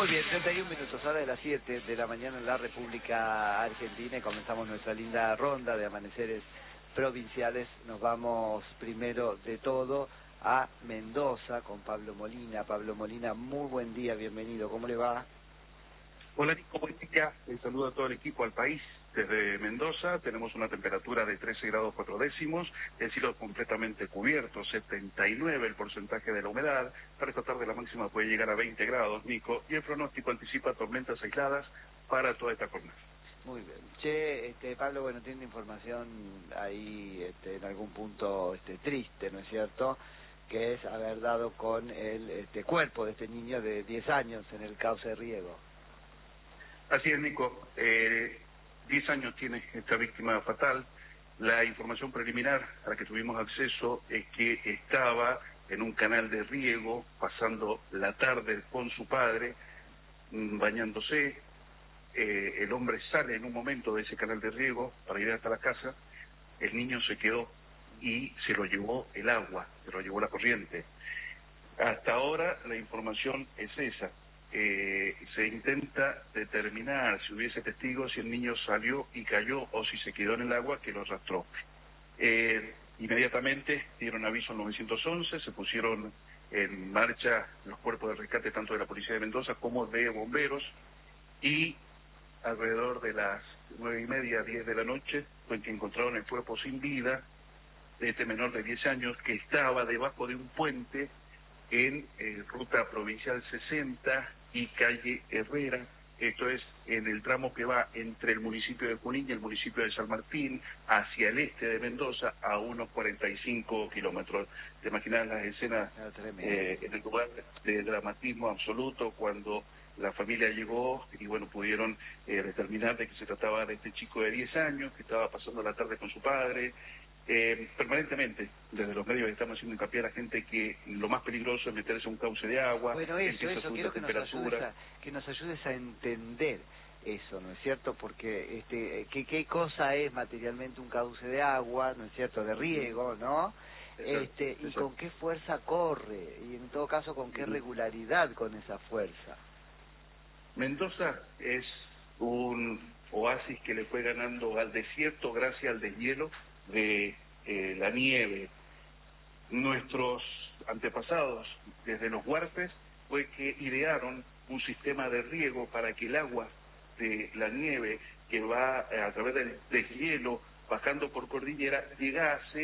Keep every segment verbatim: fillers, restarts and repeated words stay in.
Muy bien, treinta y un minutos, hora de las siete de la mañana en la República Argentina y comenzamos nuestra linda ronda de amaneceres provinciales. Nos vamos primero de todo a Mendoza con Pablo Molina. Pablo Molina, muy buen día, bienvenido, ¿cómo le va? Hola Nico, buen día. Un saludo a todo el equipo, al país. Desde Mendoza tenemos una temperatura de trece grados cuatro décimos, el cielo completamente cubierto, setenta y nueve el porcentaje de la humedad. Para esta tarde la máxima puede llegar a veinte grados, Nico, y el pronóstico anticipa tormentas aisladas para toda esta jornada. Muy bien. Che, este, Pablo, bueno, tiene información ahí este, en algún punto este, triste, ¿no es cierto?, que es haber dado con el este, cuerpo de este niño de diez años en el cauce de riego. Así es, Nico. Eh, diez años tiene esta víctima fatal. La información preliminar a la que tuvimos acceso es que estaba en un canal de riego, pasando la tarde con su padre, bañándose. Eh, el hombre sale en un momento de ese canal de riego para ir hasta la casa. El niño se quedó y se lo llevó el agua, se lo llevó la corriente. Hasta ahora la información es esa. Eh, se intenta determinar si hubiese testigos, si el niño salió y cayó o si se quedó en el agua que lo arrastró. Eh, inmediatamente dieron aviso al nueve once, se pusieron en marcha los cuerpos de rescate tanto de la Policía de Mendoza como de bomberos, y alrededor de las nueve y media, diez de la noche fue que encontraron el cuerpo sin vida de este menor de diez años que estaba debajo de un puente en eh, ruta provincial sesenta y calle Herrera. Esto es en el tramo que va entre el municipio de Junín y el municipio de San Martín, hacia el este de Mendoza, a unos cuarenta y cinco kilómetros. ¿Te imaginas las escenas eh, en el lugar de dramatismo absoluto cuando la familia llegó y bueno, pudieron eh, determinar de que se trataba de este chico de diez años que estaba pasando la tarde con su padre? Eh, permanentemente, desde los medios estamos haciendo hincapié a la gente que lo más peligroso es meterse en un cauce de agua. Bueno, eso, eso, quiero que nos, ayudes a, que nos ayudes a entender eso, ¿no es cierto? Porque este, ¿qué, qué cosa es materialmente un cauce de agua, ¿no es cierto?, de riego, ¿no? Este, y con qué fuerza corre, y en todo caso con qué regularidad con esa fuerza. Mendoza es un oasis que le fue ganando al desierto gracias al deshielo de eh, la nieve. Nuestros antepasados, desde los huarpes, fue que idearon un sistema de riego para que el agua de la nieve que va eh, a través del deshielo, bajando por cordillera, llegase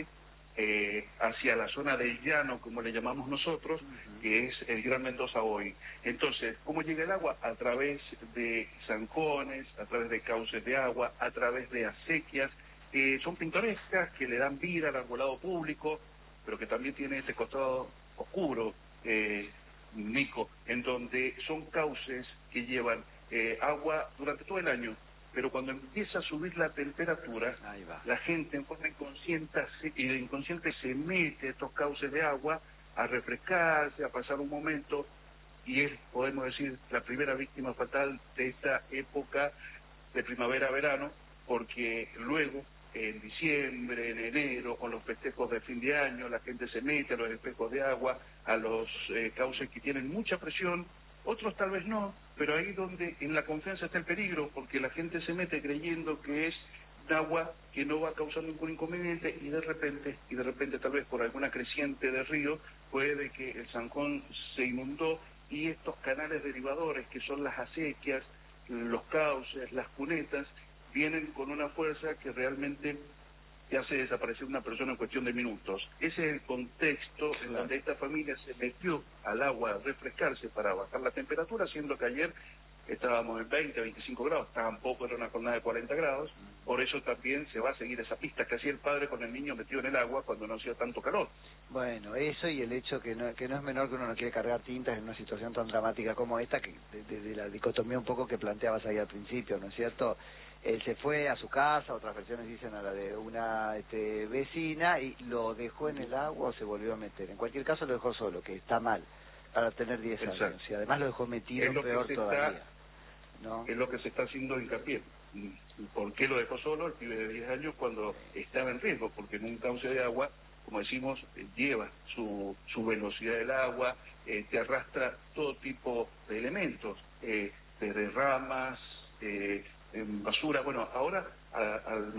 eh, hacia la zona del llano, como le llamamos nosotros, uh-huh, que es el Gran Mendoza hoy. Entonces, ¿cómo llega el agua? A través de zancones, a través de cauces de agua, a través de acequias, que son pintorescas, que le dan vida al arbolado público, pero que también tiene este costado oscuro, eh, Nico, en donde son cauces que llevan eh, agua durante todo el año, pero cuando empieza a subir la temperatura, la gente en forma inconsciente se, eh, inconsciente se mete a estos cauces de agua a refrescarse, a pasar un momento, y es, podemos decir, la primera víctima fatal de esta época de primavera-verano, porque luego, en diciembre, en enero, con los festejos de fin de año, la gente se mete a los espejos de agua, a los eh, cauces que tienen mucha presión, otros tal vez no, pero ahí donde en la confianza está el peligro, porque la gente se mete creyendo que es agua que no va a causar ningún inconveniente, y de repente, y de repente tal vez por alguna creciente de río, puede que el zancón se inundó, y estos canales derivadores, que son las acequias, los cauces, las cunetas, vienen con una fuerza que realmente te hace desaparecer una persona en cuestión de minutos. Ese es el contexto en donde esta familia se metió al agua a refrescarse para bajar la temperatura, siendo que ayer estábamos en veinte, veinticinco grados, tampoco era una jornada de cuarenta grados, por eso también se va a seguir esa pista que hacía el padre con el niño metido en el agua cuando no hacía tanto calor. Bueno, eso y el hecho que no, que no es menor que uno no quiere cargar tintas en una situación tan dramática como esta, que de, de la dicotomía un poco que planteabas ahí al principio, ¿no es cierto? Él se fue a su casa, otras versiones dicen a la de una este, vecina, y lo dejó en el agua o se volvió a meter. En cualquier caso lo dejó solo, que está mal para tener diez años, y además lo dejó metido, peor todavía. ¿No? Es lo que se está haciendo hincapié. ¿Por qué lo dejó solo el pibe de diez años cuando estaba en riesgo? Porque en un cauce de agua, como decimos, eh, lleva su, su velocidad del agua, eh, te arrastra todo tipo de elementos. Eh,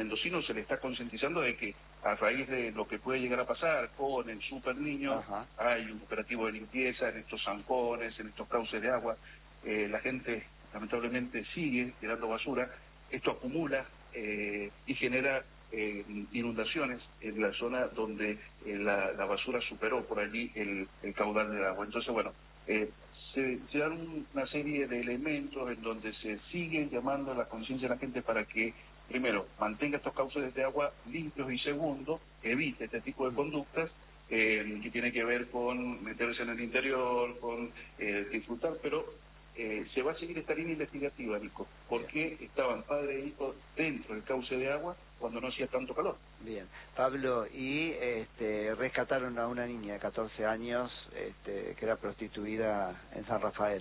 mendocino se le está concientizando de que a raíz de lo que puede llegar a pasar con el super niño, Ajá. hay un operativo de limpieza en estos zanjones, en estos cauces de agua. Eh, la gente lamentablemente sigue tirando basura, esto acumula eh, y genera eh, inundaciones en la zona donde eh, la, la basura superó por allí el, el caudal del agua. Entonces, bueno, eh, se, se dan una serie de elementos en donde se sigue llamando a la conciencia de la gente para que, primero, mantenga estos cauces de agua limpios y segundo, evite este tipo de conductas eh, que tiene que ver con meterse en el interior, con eh, disfrutar, pero eh, se va a seguir esta línea investigativa, Nico, porque estaban padre e hijo dentro del cauce de agua cuando no hacía tanto calor. Bien, Pablo, y este, rescataron a una niña de catorce años este, que era prostituida en San Rafael.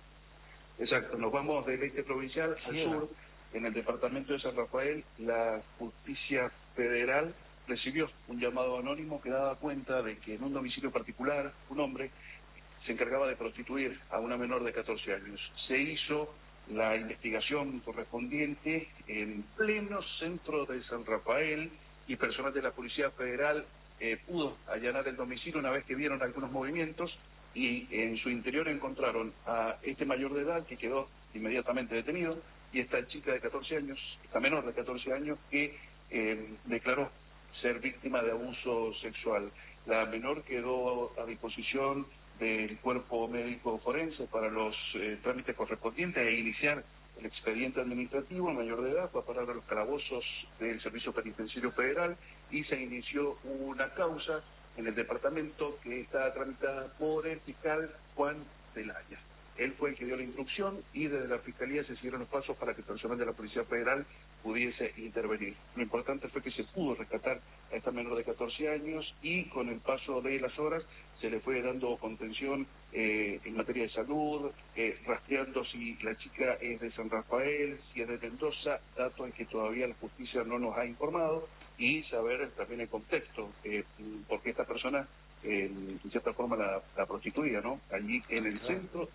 Exacto, nos vamos del este provincial al sí, sur, ¿no? En el departamento de San Rafael, la justicia federal recibió un llamado anónimo que daba cuenta de que en un domicilio particular, un hombre se encargaba de prostituir a una menor de catorce años. Se hizo la investigación correspondiente en pleno centro de San Rafael y personal de la Policía Federal eh, pudo allanar el domicilio una vez que vieron algunos movimientos y en su interior encontraron a este mayor de edad que quedó inmediatamente detenido y esta chica de catorce años, esta menor de catorce años que eh, declaró ser víctima de abuso sexual. La menor quedó a disposición del cuerpo médico forense para los eh, trámites correspondientes e iniciar el expediente administrativo. El mayor de edad fue a parar a los calabozos del Servicio Penitenciario Federal y se inició una causa en el departamento que está tramitada por el fiscal Juan Zelaya. Él fue el que dio la instrucción y desde la Fiscalía se siguieron los pasos para que el personal de la Policía Federal pudiese intervenir. Lo importante fue que se pudo rescatar a esta menor de catorce años y con el paso de las horas se le fue dando contención eh, en materia de salud, eh, rastreando si la chica es de San Rafael, si es de Mendoza, datos en que todavía la justicia no nos ha informado, y saber también el contexto, eh, porque esta persona eh, en cierta forma la, la prostituía, ¿no? Allí en el centro.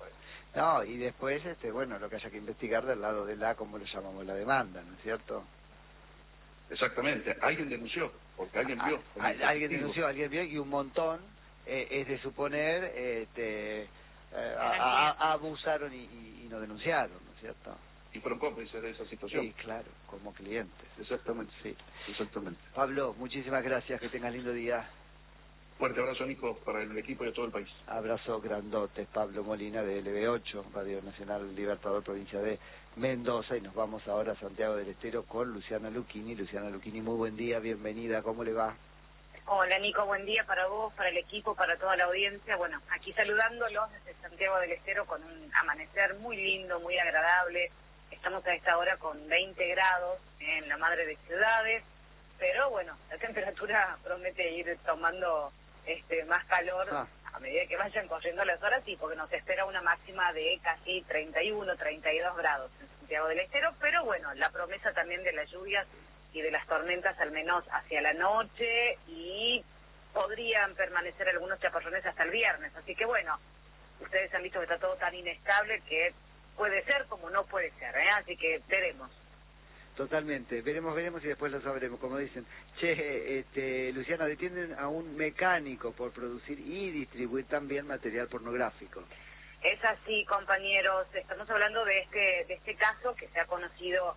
No, y después, este, bueno, lo que haya que investigar del lado de la, como le llamamos, la demanda, ¿no es cierto? Exactamente, alguien denunció, porque alguien vio. A, a, alguien denunció, alguien vio, y un montón, eh, es de suponer, este, eh, a, a, a abusaron y, y, y no denunciaron, ¿no es cierto? Y fueron cómplices de esa situación. Sí, claro, como clientes. Exactamente, sí. Exactamente. Pablo, muchísimas gracias, que tengas lindo día. Fuerte abrazo, Nico, para el equipo y a todo el país. Abrazo grandote, Pablo Molina de L B ocho, Radio Nacional Libertador, provincia de Mendoza, y nos vamos ahora a Santiago del Estero con Luciana Lucchini. Luciana Lucchini, muy buen día, bienvenida, ¿cómo le va? Hola Nico, buen día para vos, para el equipo, para toda la audiencia. Bueno, aquí saludándolos desde Santiago del Estero con un amanecer muy lindo, muy agradable. Estamos a esta hora con veinte grados en la madre de ciudades, pero bueno, la temperatura promete ir tomando este más calor ah. a medida que vayan corriendo las horas, y porque nos espera una máxima de casi treinta y uno, treinta y dos grados en Santiago del Estero, pero bueno, la promesa también de las lluvias y de las tormentas al menos hacia la noche, y podrían permanecer algunos chaparrones hasta el viernes, así que bueno, ustedes han visto que está todo tan inestable que puede ser como no puede ser, ¿eh? Así que veremos. Totalmente, veremos, veremos y después lo sabremos, como dicen. Che, este, Luciana, detienen a un mecánico por producir y distribuir también material pornográfico. Es así, compañeros, estamos hablando de este de este caso que se ha conocido,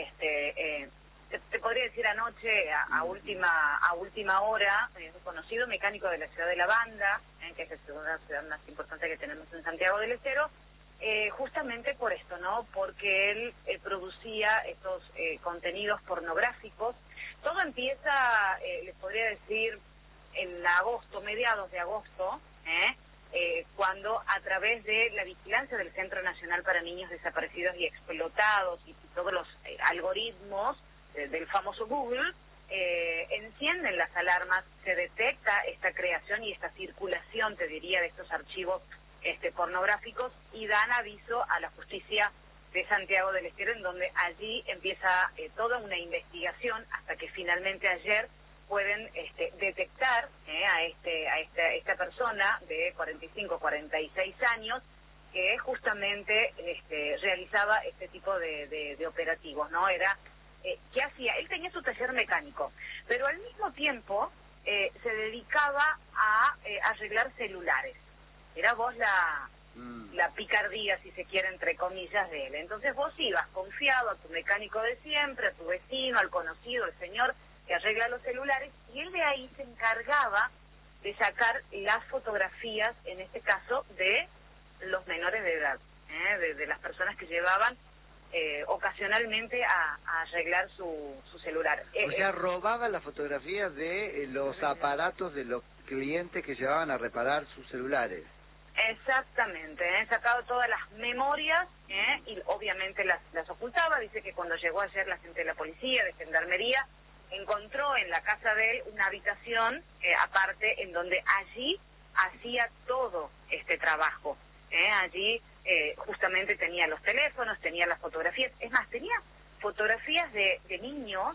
este eh, te, te podría decir anoche, a, a última a última hora, es un conocido mecánico de la ciudad de La Banda, eh, que es la segunda ciudad más importante que tenemos en Santiago del Estero, Eh, justamente por esto, ¿no? Porque él eh, producía estos eh, contenidos pornográficos. Todo empieza, eh, les podría decir, en agosto, mediados de agosto, ¿eh? Eh, cuando a través de la vigilancia del Centro Nacional para Niños Desaparecidos y Explotados y, y todos los eh, algoritmos eh, del famoso Google, eh, encienden las alarmas, se detecta esta creación y esta circulación, te diría, de estos archivos este pornográficos, y dan aviso a la justicia de Santiago del Estero, en donde allí empieza eh, toda una investigación hasta que finalmente ayer pueden este, detectar eh, a este a esta, esta persona de cuarenta y cinco, cuarenta y seis años que justamente este, realizaba este tipo de, de, de operativos, ¿no? Era eh, ¿qué hacía? Él tenía su taller mecánico, pero al mismo tiempo eh, se dedicaba a eh, arreglar celulares. Era vos la, mm. la picardía, si se quiere, entre comillas, de él. Entonces vos ibas confiado a tu mecánico de siempre, a tu vecino, al conocido, el señor que arregla los celulares, y él de ahí se encargaba de sacar las fotografías, en este caso, de los menores de edad, ¿eh? de, de las personas que llevaban eh, ocasionalmente a, a arreglar su, su celular. O eh, sea, eh, robaba las fotografías de eh, los aparatos de los clientes que llevaban a reparar sus celulares. Exactamente, ¿eh? Sacado todas las memorias ¿eh? y obviamente las, las ocultaba. Dice que cuando llegó ayer la gente de la policía, de gendarmería, encontró en la casa de él una habitación eh, aparte en donde allí hacía todo este trabajo. ¿eh? Allí eh, justamente tenía los teléfonos, tenía las fotografías, es más, tenía fotografías de, de niños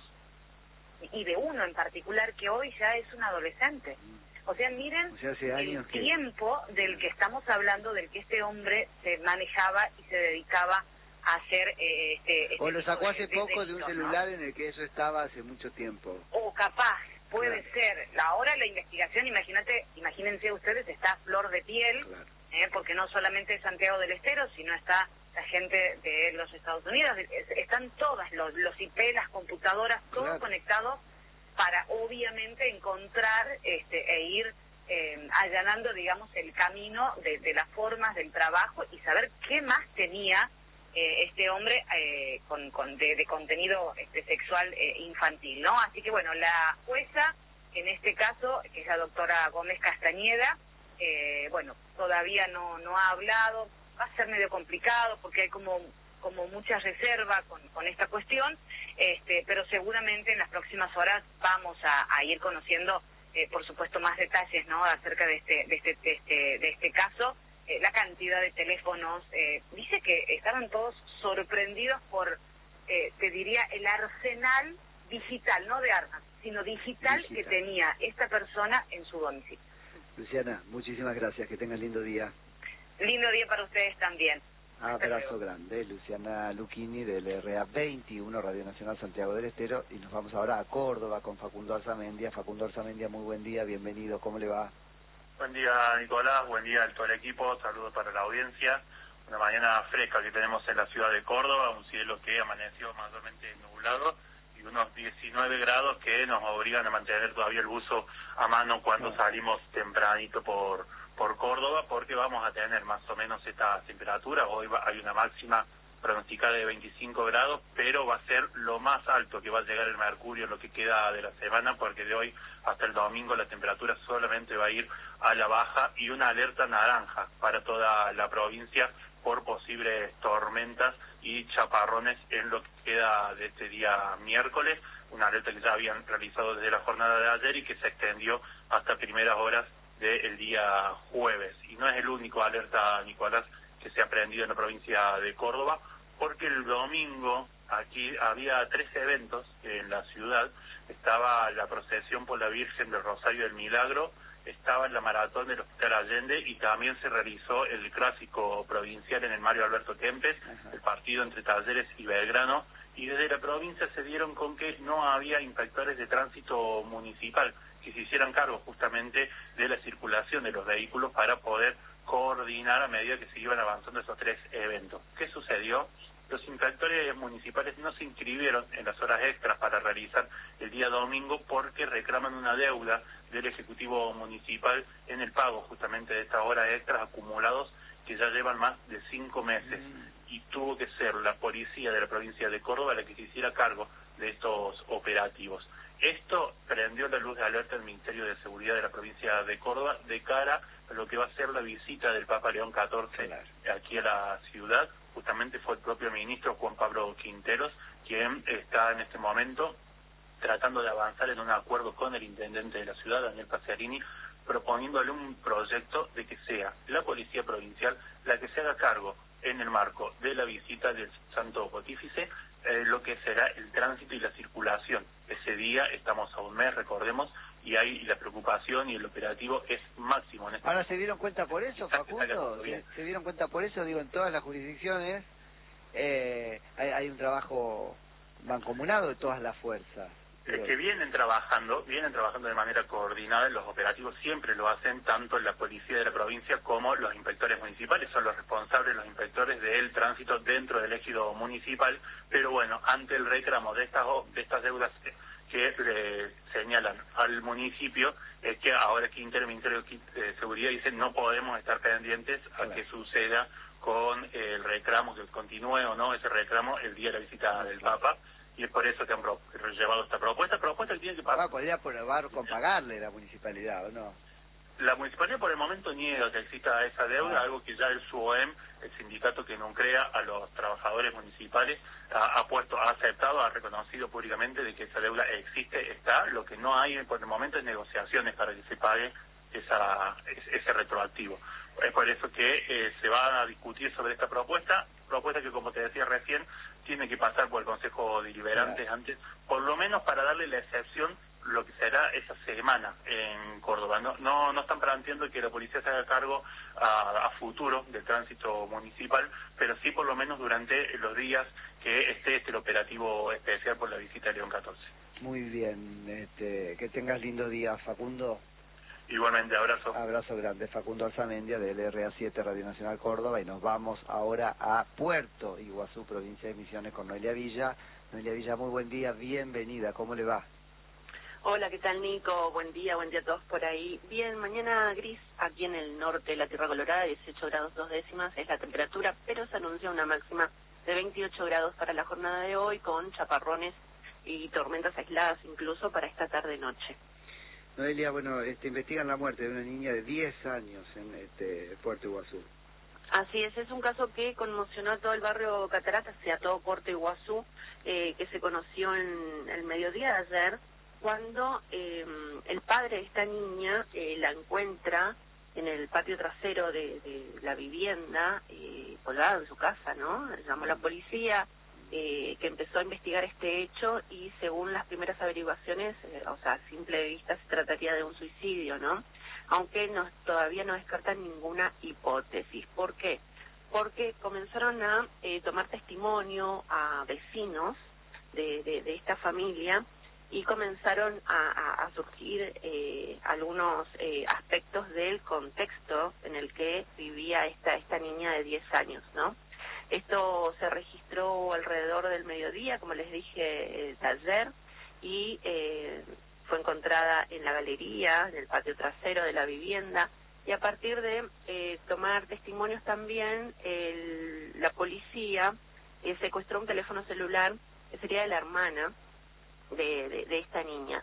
y de uno en particular que hoy ya es un adolescente. O sea, miren o sea, hace años el que... tiempo del que estamos hablando, del que este hombre se manejaba y se dedicaba a hacer eh, este, este o lo sacó hace de, de poco de un delitos, celular, ¿no? en el que eso estaba hace mucho tiempo. O capaz, puede claro. ser. Ahora la investigación, imagínate, imagínense ustedes, está a flor de piel, claro. eh, porque no solamente es Santiago del Estero, sino está la gente de los Estados Unidos, están todas, los, los I P, las computadoras, todo claro. conectado para obviamente encontrar este e ir eh, allanando, digamos, el camino de, de las formas del trabajo y saber qué más tenía eh, este hombre eh, con, con de, de contenido este, sexual eh, infantil, ¿no? Así que bueno, la jueza, en este caso, que es la doctora Gómez Castañeda, eh, bueno, todavía no no ha hablado, va a ser medio complicado porque hay como como mucha reserva con, con esta cuestión, este, pero seguramente en las próximas horas vamos a, a ir conociendo, eh, por supuesto, más detalles, ¿no? Acerca de este, de este, de este, de este caso, eh, la cantidad de teléfonos. Eh, dice que estaban todos sorprendidos por, eh, te diría, el arsenal digital, no de armas, sino digital, digital que tenía esta persona en su domicilio. Luciana, muchísimas gracias, que tengas lindo día. Lindo día para ustedes también. Abrazo grande, Luciana Lucchini del R A veintiuno, Radio Nacional Santiago del Estero, y nos vamos ahora a Córdoba con Facundo Arzamendia. Facundo Arzamendia, muy buen día, bienvenido, ¿cómo le va? Buen día, Nicolás, buen día a todo el equipo, saludos para la audiencia. Una mañana fresca que tenemos en la ciudad de Córdoba, un cielo que amaneció mayormente nublado y unos diecinueve grados que nos obligan a mantener todavía el buzo a mano cuando ah. salimos tempranito por... por Córdoba, porque vamos a tener más o menos esta temperatura. Hoy va, hay una máxima pronosticada de veinticinco grados, pero va a ser lo más alto que va a llegar el mercurio lo que queda de la semana, porque de hoy hasta el domingo la temperatura solamente va a ir a la baja, y una alerta naranja para toda la provincia por posibles tormentas y chaparrones en lo que queda de este día miércoles, una alerta que ya habían realizado desde la jornada de ayer y que se extendió hasta primeras horas del día jueves. Y no es el único alerta, Nicolás, que se ha prendido en la provincia de Córdoba, porque el domingo aquí había tres eventos en la ciudad. Estaba la procesión por la Virgen del Rosario del Milagro, estaba la maratón del Hospital Allende y también se realizó el clásico provincial en el Mario Alberto Kempes, el partido entre Talleres y Belgrano, y desde la provincia se dieron con que no había inspectores de tránsito municipal que se hicieran cargo justamente de la circulación de los vehículos para poder coordinar a medida que se iban avanzando esos tres eventos. ¿Qué sucedió? Los inspectores municipales no se inscribieron en las horas extras para realizar el día domingo porque reclaman una deuda del Ejecutivo Municipal en el pago justamente de estas horas extras acumulados que ya llevan más de cinco meses. Y tuvo que ser la policía de la provincia de Córdoba la que se hiciera cargo de estos operativos. Esto prendió la luz de alerta del Ministerio de Seguridad de la provincia de Córdoba de cara a lo que va a ser la visita del Papa León catorce claro. aquí a la ciudad. Justamente fue el propio ministro Juan Pablo Quinteros quien está en este momento tratando de avanzar en un acuerdo con el intendente de la ciudad, Daniel Paciarini, proponiéndole un proyecto de que sea la policía provincial la que se haga cargo en el marco de la visita del Santo Pontífice, eh, lo que será el tránsito y la circulación. Ese día estamos a un mes, recordemos, y ahí la preocupación y el operativo es máximo. En este Ahora, ¿se dieron cuenta por eso, Facundo? ¿Se, ¿Se dieron cuenta por eso? Digo, en todas las jurisdicciones eh, hay, hay un trabajo mancomunado de todas las fuerzas. Es que vienen trabajando, vienen trabajando de manera coordinada, los operativos siempre lo hacen, tanto la policía de la provincia como los inspectores municipales, son los responsables, los inspectores del tránsito dentro del ejido municipal, pero bueno, ante el reclamo de estas de estas deudas que eh, señalan al municipio, es que ahora que el Ministerio de Seguridad dice no podemos estar pendientes a que suceda con el reclamo, que continúe o no ese reclamo el día de la visita del Papa. Y es por eso que han pro llevado esta propuesta, propuesta que tiene que pagar. Ah, podría probar con pagarle la municipalidad, ¿o no? La municipalidad por el momento niega que exista esa deuda, ah. algo que ya el SUOEM, el sindicato que nuclea a los trabajadores municipales, ha, ha puesto, ha aceptado, ha reconocido públicamente de que esa deuda existe, está. Lo que no hay por el momento es negociaciones para que se pague esa ese retroactivo. Es por eso que eh, se va a discutir sobre esta propuesta, propuesta que, como te decía recién, tiene que pasar por el Consejo Deliberante claro. antes, por lo menos para darle la excepción lo que será esa semana en Córdoba. No no, no están planteando que la policía se haga cargo a, a futuro del tránsito municipal, pero sí por lo menos durante los días que esté este el operativo especial por la visita de León catorce. Muy bien, este, que tengas lindo día, Facundo. Igualmente, abrazo. Abrazo grande, Facundo Alzamendia del R A siete Radio Nacional Córdoba, y nos vamos ahora a Puerto Iguazú, provincia de Misiones, con Noelia Villa. Noelia Villa, muy buen día, bienvenida, ¿cómo le va? Hola, ¿qué tal, Nico? Buen día, buen día a todos por ahí. Bien, mañana gris aquí en el norte de la Tierra Colorada, dieciocho grados dos décimas es la temperatura, pero se anuncia una máxima de veintiocho grados para la jornada de hoy, con chaparrones y tormentas aisladas incluso para esta tarde-noche. Noelia, bueno, este, investigan la muerte de una niña de diez años en este Puerto Iguazú. Así es, es un caso que conmocionó a todo el barrio Cataratas y a todo Puerto Iguazú, eh, que se conoció en el mediodía de ayer, cuando eh, el padre de esta niña eh, la encuentra en el patio trasero de, de la vivienda, eh, colgada en su casa, ¿no? Llamó a la policía, Eh, que empezó a investigar este hecho, y según las primeras averiguaciones, eh, o sea, a simple vista se trataría de un suicidio, ¿no? Aunque no, todavía no descartan ninguna hipótesis. ¿Por qué? Porque comenzaron a eh, tomar testimonio a vecinos de, de, de esta familia, y comenzaron a, a, a surgir eh, algunos eh, aspectos del contexto en el que vivía esta, esta niña de diez años, ¿no? Esto se registró alrededor del mediodía, como les dije, eh, ayer, y eh, fue encontrada en la galería, en el patio trasero de la vivienda, y a partir de eh, tomar testimonios también, el, la policía eh, secuestró un teléfono celular que sería de la hermana de, de, de esta niña,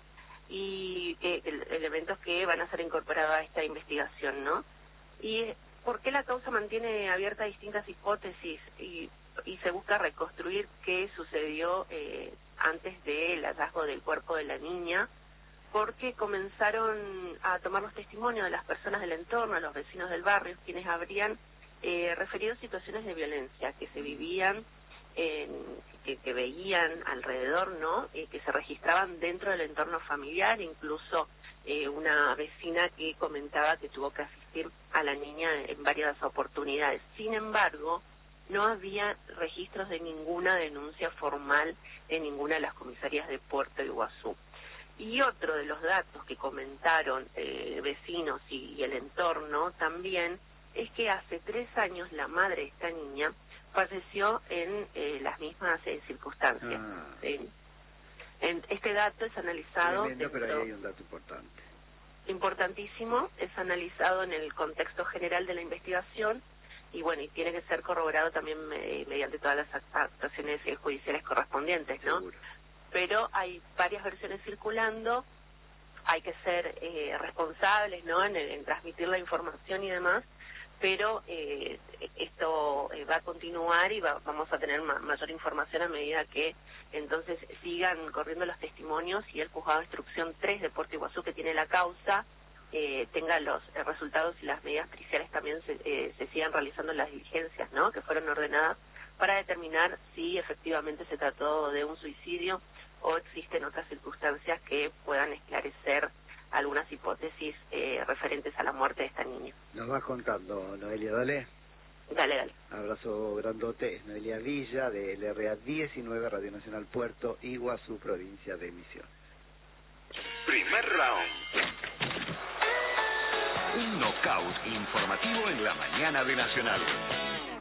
y eh, el, elementos que van a ser incorporados a esta investigación, ¿no? Y ¿por qué la causa mantiene abiertas distintas hipótesis y, y se busca reconstruir qué sucedió eh, antes del hallazgo del cuerpo de la niña? Porque comenzaron a tomar los testimonios de las personas del entorno, los vecinos del barrio, quienes habrían eh, referido situaciones de violencia que se vivían, eh, que, que veían alrededor, ¿no? Eh, que se registraban dentro del entorno familiar, incluso Eh, una vecina que comentaba que tuvo que asistir a la niña en varias oportunidades. Sin embargo, no había registros de ninguna denuncia formal en ninguna de las comisarías de Puerto Iguazú. Y otro de los datos que comentaron eh, vecinos y, y el entorno también es que hace tres años la madre de esta niña falleció en eh, las mismas eh, circunstancias. Ah. ¿Sí? En, este dato es analizado... Tremendo, pero ahí hay un dato importante. Importantísimo, es analizado en el contexto general de la investigación, y bueno, y tiene que ser corroborado también eh, mediante todas las actuaciones eh, judiciales correspondientes, ¿no? Seguro. Pero hay varias versiones circulando, hay que ser eh, responsables, ¿no?, en, en transmitir la información y demás, pero eh, esto eh, va a continuar y va, vamos a tener ma mayor información a medida que entonces sigan corriendo los testimonios y el juzgado de instrucción tres de Puerto Iguazú, que tiene la causa, eh, tenga los eh, resultados, y las medidas periciales también se, eh, se sigan realizando las diligencias, ¿no?, que fueron ordenadas para determinar si efectivamente se trató de un suicidio o existen otras circunstancias que puedan esclarecer algunas hipótesis eh, referentes a la muerte de esta niña. Nos vas contando, Noelia, dale. Dale, dale. Abrazo grandote, es Noelia Villa de L R A diecinueve, Radio Nacional Puerto Iguazú, provincia de Misiones. Primer round. Un knockout informativo en la mañana de Nacional.